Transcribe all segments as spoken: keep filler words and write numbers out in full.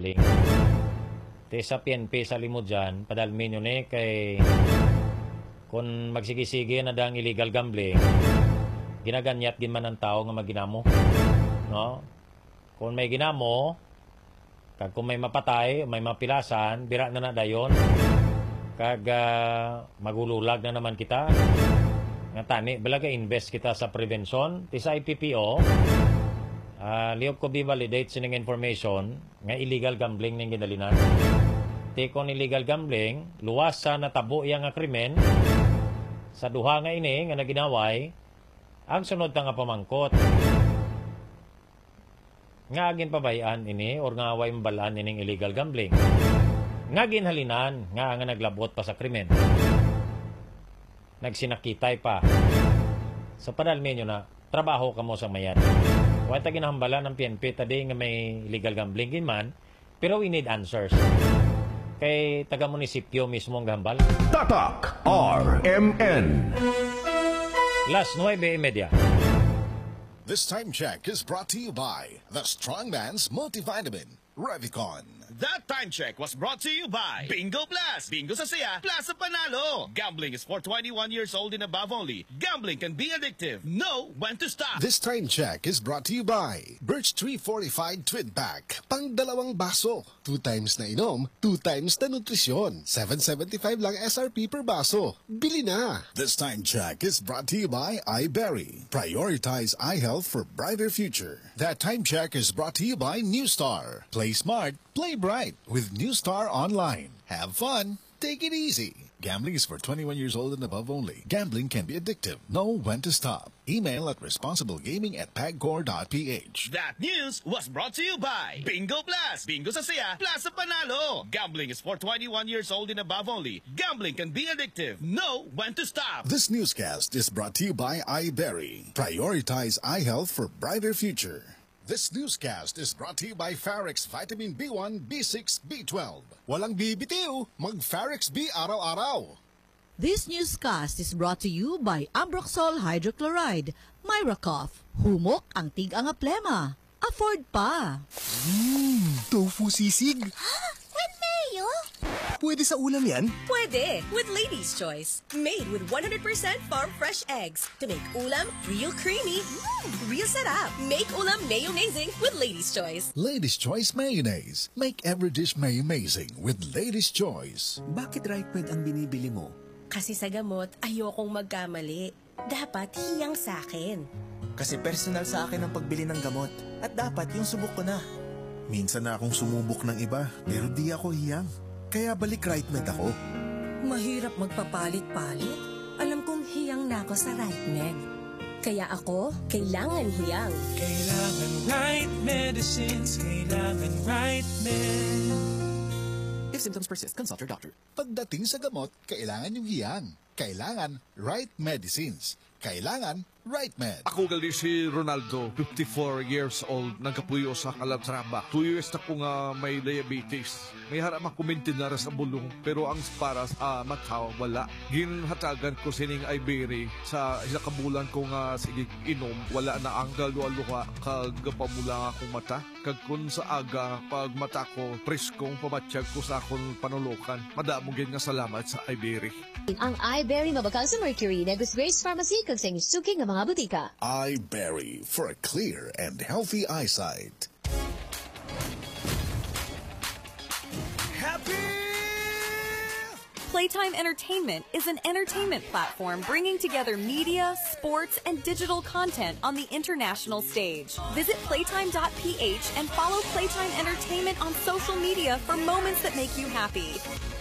gambling. Te sa P N P sa limod dyan, padalmin yun eh, kay kung magsige-sige na dang illegal gambling, ginaganyat din man ng tao nga maginamo. No? Kung may ginamo, kag kung may mapatay, may mapilasan, bira na na dayon. Kag uh, magululag na naman kita. Nga tani, balaga invest kita sa prevention. Ti sa I P P O, uh, liyog ko bi-validate sining information nga illegal gambling ning gidalinan. Ti kon illegal gambling, luwas sa natabo iya nga krimen, sa duha nga ini nga naginaway, ang sunod ta nga pamangkot. Nga agin pabayaan ini or nga way mabalaan ining illegal gambling. Nga ginhalinan nga nga naglabot pa sa krimen. Nagsinakitay pa. Sa padalmin nyo na, trabaho ka mo sa mayan. Huwag ta ginahambala ng P N P tadi nga may illegal gambling man, pero we need answers. Kay taga-munisipyo mismo ang gambal. Tatak R M N. Las nueve y media. This time check is brought to you by the Strongman's Multivitamin, Revicon. That time check was brought to you by Bingo Plus. Bingo sa saya, plus sa panalo. Gambling is for twenty-one years old and above only. Gambling can be addictive. Know when to stop. This time check is brought to you by Birch Tree Fortified Twin Pack. Pang dalawang baso. Two times na inom, two times na nutrisyon. seven seventy-five lang S R P per baso. Bili na. This time check is brought to you by iBerry. Prioritize eye health for brighter future. That time check is brought to you by New Star. Play smart, play bright with New Star Online. Have fun, take it easy. Gambling is for twenty-one years old and above only. Gambling can be addictive. Know when to stop. Email at responsiblegaming at pagcor dot p h. That news was brought to you by Bingo Plus. Bingo sa saya, plus sa panalo. Gambling is for twenty-one years old and above only. Gambling can be addictive. Know when to stop. This newscast is brought to you by iBerry. Prioritize eye health for brighter future. This newscast is brought to you by Farex Vitamin B one, B six, B twelve. Walang bibitiw, mag-Farex B araw-araw. This newscast is brought to you by Ambroxol Hydrochloride, Myracough. Humok ang tig-ang plema. Afford pa. Mmm, tofu sisig. With mayo? Pwede sa ulam yan? Pwede, with Lady's Choice. Made with one hundred percent farm fresh eggs. To make ulam real creamy, mm, real sarap. Make ulam mayo-mazing with Lady's Choice. Lady's Choice Mayonnaise. Make every dish mayo-mazing with Lady's Choice. Bakit right med ang binibili mo? Kasi sa gamot, ayokong magkamali. Dapat hiyang sa akin. Kasi personal sa akin ang pagbili ng gamot. At dapat yung subok ko na. Minsan na akong sumubok ng iba, pero di ako hiyang. Kaya balik right med ako. Mahirap magpapalit-palit. Alam kong hiyang na ako sa right med. Kaya ako, kailangan hiyang. Kailangan right medicines, kailangan right med. If symptoms persist, consult your doctor. Pagdating sa gamot, kailangan yung hiyang. Kailangan right medicines. Kailangan right med. Ako gali si Ronaldo, fifty-four years old, nagkapuyo sa Calatrava. Two years na ko nga may diabetes. May harap makumintin na sa bulong, pero ang para sa uh, mata, wala. Ginhatagan ko sining Ibery sa isa kabulan ko nga sige inom, wala na ang galualuha, kag pamula akong mata. Kag kun sa aga, pag mata ko, preskong pamatsyag ko sa akong panulukan. Madamong gin nga salamat sa Ibery. Ang iBerry mabakal sa Mercury, Negus Grace Pharmacy, kag sa inyong suking nga mga butika. iBerry for a clear and healthy eyesight. Happy! Playtime Entertainment is an entertainment platform bringing together media, sports, and digital content on the international stage. Visit playtime dot p h and follow Playtime Entertainment on social media for moments that make you happy.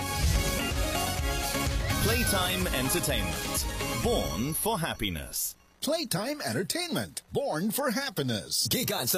Playtime Entertainment. Born for happiness. Playtime Entertainment. Born for happiness. Gigan